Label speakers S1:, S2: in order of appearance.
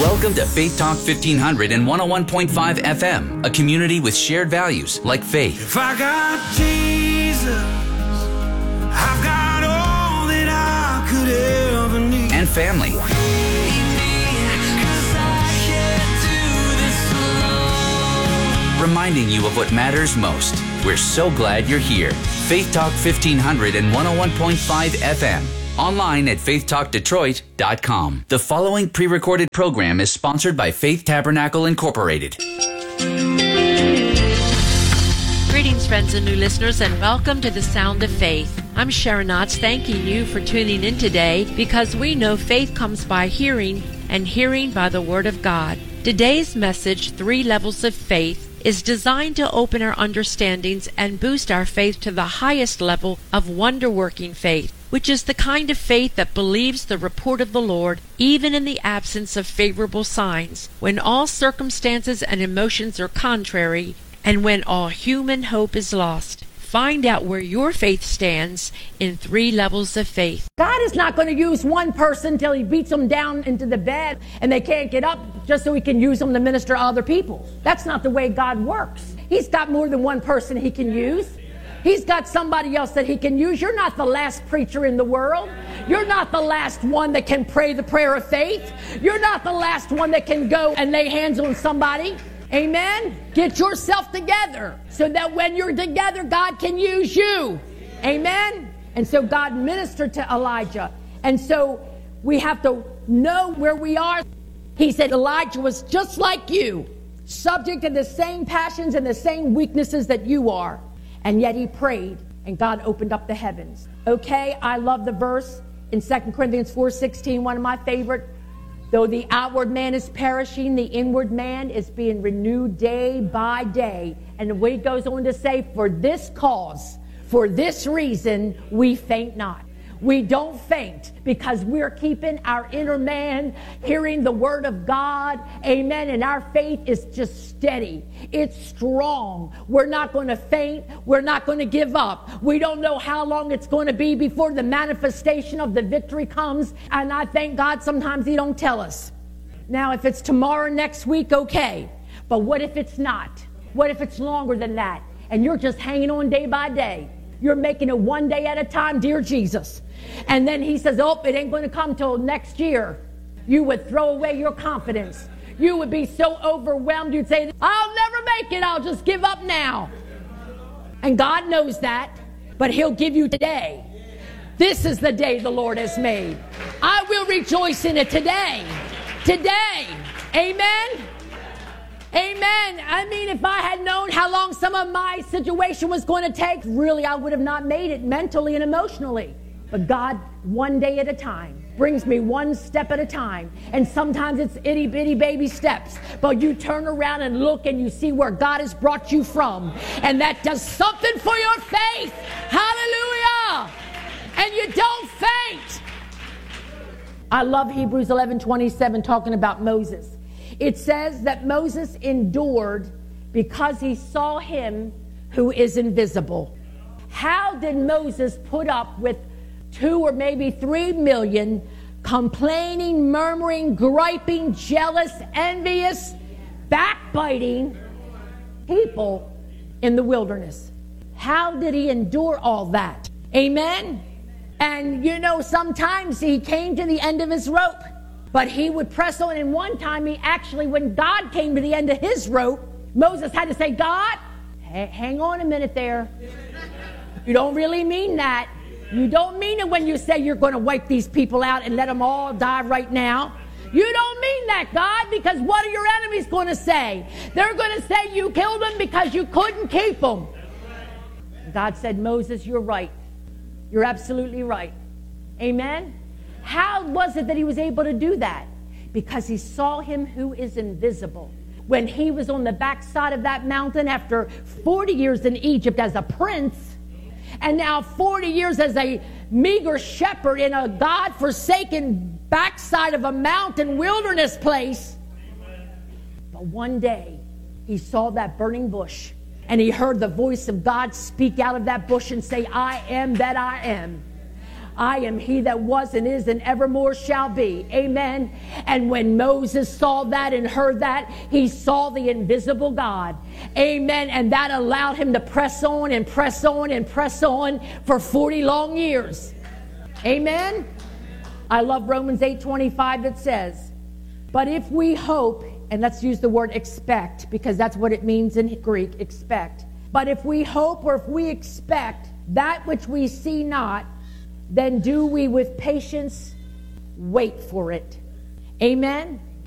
S1: Welcome to Faith Talk 1500 and 101.5 FM, a community with shared values like faith.
S2: If I got Jesus, I've got all that I could ever need.
S1: And family. Reminding you of what matters most. We're so glad you're here. Faith Talk 1500 and 101.5 FM. Online at faithtalkdetroit.com. The following pre-recorded program is sponsored by Faith Tabernacle Incorporated.
S3: Greetings, friends and new listeners, and welcome to the Sound of Faith. I'm Sharon Knotts, thanking you for tuning in today because we know faith comes by hearing and hearing by the Word of God. Today's message, 3 Levels of Faith, is designed to open our understandings and boost our faith to the highest level of wonder-working faith, which is the kind of faith that believes the report of the Lord even in the absence of favorable signs, when all circumstances and emotions are contrary, and when all human hope is lost. Find out where your faith stands in 3 levels of faith.
S4: God is not going to use one person until he beats them down into the bed and they can't get up just so he can use them to minister to other people. That's not the way God works. He's got more than one person he can use. He's got somebody else that he can use. You're not the last preacher in the world. You're not the last one that can pray the prayer of faith. You're not the last one that can go and lay hands on somebody. Amen? Get yourself together so that when you're together, God can use you. Amen? And so God ministered to Elijah. And so we have to know where we are. He said Elijah was just like you, subject to the same passions and the same weaknesses that you are. And yet he prayed, and God opened up the heavens. Okay, I love the verse in 2 Corinthians 4:16, one of my favorite. Though the outward man is perishing, the inward man is being renewed day by day. And the way it goes on to say, for this cause, for this reason, we faint not. We don't faint because we're keeping our inner man hearing the word of God. Amen. And our faith is just steady. It's strong. We're not going to faint. We're not going to give up. We don't know how long it's going to be before the manifestation of the victory comes. And I thank God sometimes he don't tell us. Now, if it's tomorrow, next week, okay. But what if it's not? What if it's longer than that? And you're just hanging on day by day. You're making it one day at a time, dear Jesus. And then he says, oh, it ain't going to come till next year. You would throw away your confidence. You would be so overwhelmed. You'd say, I'll never make it. I'll just give up now. And God knows that, but he'll give you today. This is the day the Lord has made. I will rejoice in it today. Today. Amen. Amen. I mean, if I had known how long some of my situation was going to take, really, I would have not made it mentally and emotionally. But God, one day at a time, brings me one step at a time. And sometimes it's itty bitty baby steps. But you turn around and look and you see where God has brought you from. And that does something for your faith. Hallelujah. And you don't faint. I love Hebrews 11:27 talking about Moses. It says that Moses endured because he saw him who is invisible. How did Moses put up with 2 or maybe 3 million complaining, murmuring, griping, jealous, envious, backbiting people in the wilderness? How did he endure all that? Amen? And you know, sometimes he came to the end of his rope. But he would press on, and one time when God came to the end of his rope, Moses had to say, God, hang on a minute there. You don't really mean that. You don't mean it when you say you're going to wipe these people out and let them all die right now. You don't mean that, God, because what are your enemies going to say? They're going to say you killed them because you couldn't keep them. God said, Moses, you're right. You're absolutely right. Amen? How was it that he was able to do that? Because he saw him who is invisible. When he was on the backside of that mountain after 40 years in Egypt as a prince, and now 40 years as a meager shepherd in a God-forsaken backside of a mountain wilderness place. But one day, he saw that burning bush, and he heard the voice of God speak out of that bush and say, I am that I am. I am he that was and is and evermore shall be. Amen. And when Moses saw that and heard that, he saw the invisible God. Amen. And that allowed him to press on and press on and press on for 40 long years. Amen. I love Romans 8:25 that says, but if we hope, and let's use the word expect, because that's what it means in Greek, expect. But if we hope, or if we expect that which we see not, then do we with patience wait for it. Amen.